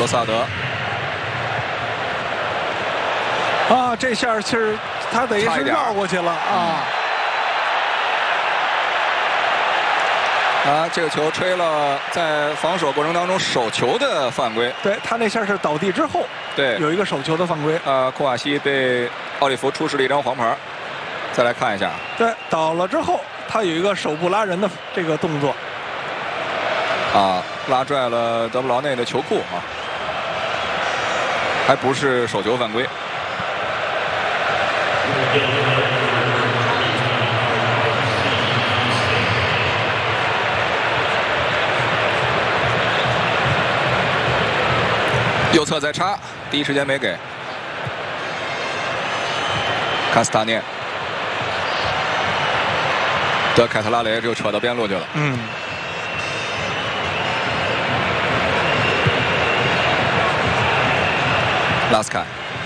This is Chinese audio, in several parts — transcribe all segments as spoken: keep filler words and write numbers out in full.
萨德。 啊，这下其实他等于是绕过去了啊。 啊，这个球吹了，在防守过程当中手球的犯规。 对他那下是倒地之后， 对， 有一个手球的犯规。 呃，库瓦西被奥利弗出示了一张黄牌。再来看一下， 对，倒了之后，他有一个手部拉人的这个动作。 啊，拉拽了德布劳内的球裤啊，还不是手球犯规。右侧再插，第一时间没给。卡斯塔涅，德凯特拉雷就扯到边路去了。 嗯。 拉斯凯。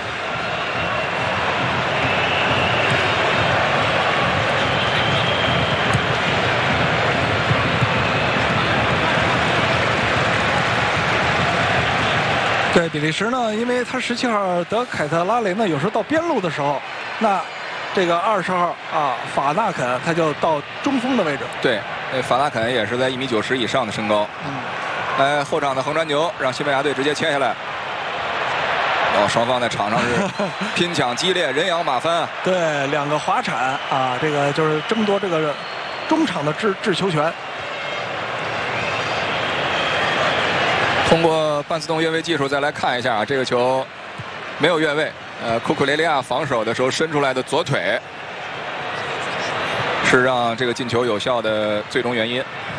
对比利时呢，因为他十七号德凯特拉雷呢，有时候到边路的时候，那这个二十号啊法纳肯他就到中锋的位置。 对，那法纳肯也是在一米九十以上的身高。嗯。哎，后场的横传球让西班牙队直接切下来。哦，双方在场上是拼抢激烈，人仰马翻。 对，两个滑铲啊，这个就是争夺这个中场的制制球权。 通过半自动越位技术再来看一下啊，这个球没有越位。呃，库库雷利亚防守的时候伸出来的左腿是让这个进球有效的最终原因。